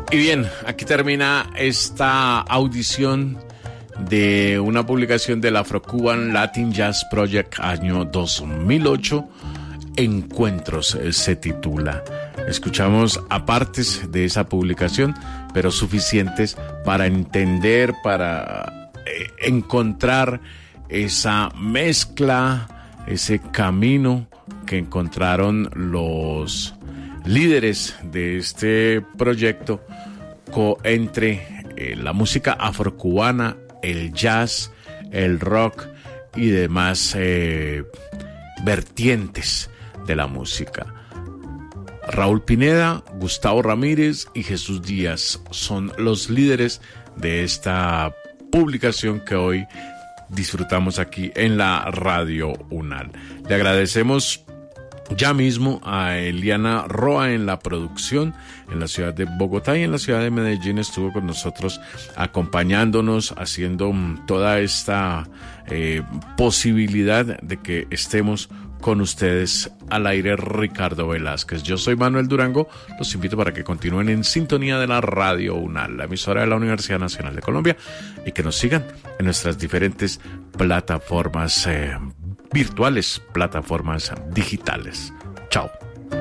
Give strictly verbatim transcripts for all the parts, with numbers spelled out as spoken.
Y bien, aquí termina esta audición de una publicación del Afro-Cuban Latin Jazz Project año dos mil ocho. Encuentros se titula. Escuchamos apartes de esa publicación, pero suficientes para entender, para eh, encontrar esa mezcla, ese camino que encontraron los líderes de este proyecto co- entre eh, la música afrocubana, el jazz, el rock y demás eh, vertientes de la música. Raúl Pineda, Gustavo Ramírez y Jesús Díaz son los líderes de esta publicación que hoy disfrutamos aquí en la Radio UNAL. Le agradecemos ya mismo a Eliana Roa en la producción en la ciudad de Bogotá, y en la ciudad de Medellín estuvo con nosotros acompañándonos, haciendo toda esta eh, posibilidad de que estemos con ustedes al aire. Ricardo Velázquez. Yo soy Manuel Durango. Los invito para que continúen en sintonía de la Radio UNAL, la emisora de la Universidad Nacional de Colombia, y que nos sigan en nuestras diferentes plataformas eh, virtuales, plataformas digitales. Chao.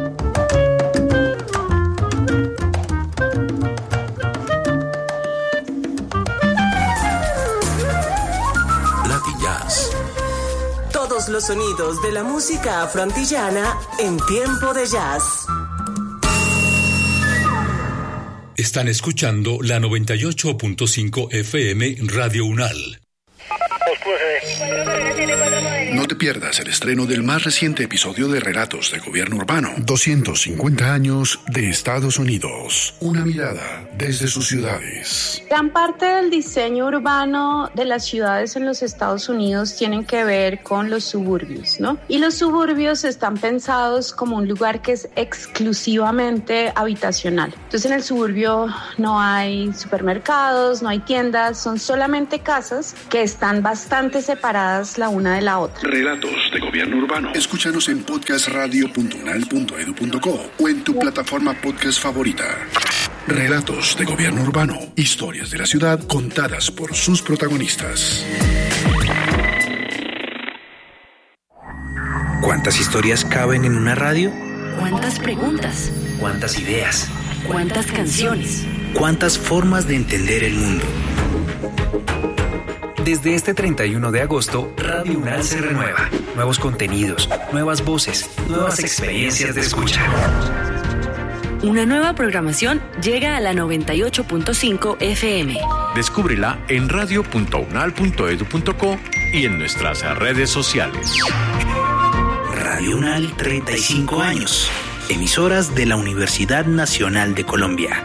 Latin Jazz. Todos los sonidos de la música afroantillana en tiempo de jazz. Están escuchando la noventa y ocho punto cinco F M Radio UNAL. No te pierdas el estreno del más reciente episodio de Relatos de Gobierno Urbano. doscientos cincuenta años de Estados Unidos. Una mirada desde sus ciudades. Gran parte del diseño urbano de las ciudades en los Estados Unidos tienen que ver con los suburbios, ¿no? Y los suburbios están pensados como un lugar que es exclusivamente habitacional. Entonces en el suburbio no hay supermercados, no hay tiendas, son solamente casas que están bastante separadas la una de la otra. Relatos de Gobierno Urbano. Escúchanos en podcast radio punto unal punto edu punto co o en tu plataforma podcast favorita. Relatos de Gobierno Urbano. Historias de la ciudad contadas por sus protagonistas. ¿Cuántas historias caben en una radio? ¿Cuántas preguntas? ¿Cuántas ideas? ¿Cuántas canciones? ¿Cuántas formas de entender el mundo? Desde este treinta y uno de agosto, Radio UNAL se renueva. Nuevos contenidos, nuevas voces, nuevas experiencias de escucha. Una nueva programación llega a la noventa y ocho punto cinco F M. Descúbrela en radio punto unal punto edu punto co y en nuestras redes sociales. Radio UNAL, treinta y cinco años. Emisoras de la Universidad Nacional de Colombia.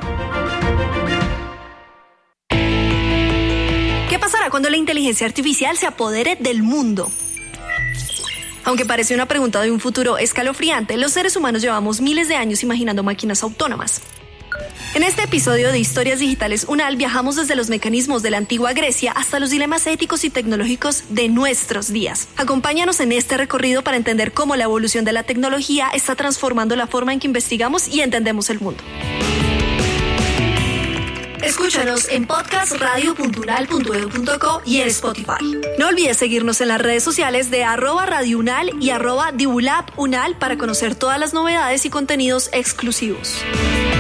¿Qué pasará cuando la inteligencia artificial se apodere del mundo? Aunque parece una pregunta de un futuro escalofriante, los seres humanos llevamos miles de años imaginando máquinas autónomas. En este episodio de Historias Digitales UNAL viajamos desde los mecanismos de la antigua Grecia hasta los dilemas éticos y tecnológicos de nuestros días. Acompáñanos en este recorrido para entender cómo la evolución de la tecnología está transformando la forma en que investigamos y entendemos el mundo. Escúchanos en podcast radio punto unal punto edu punto co y en Spotify. No olvides seguirnos en las redes sociales de arroba Radio UNAL y arroba Divulab UNAL para conocer todas las novedades y contenidos exclusivos.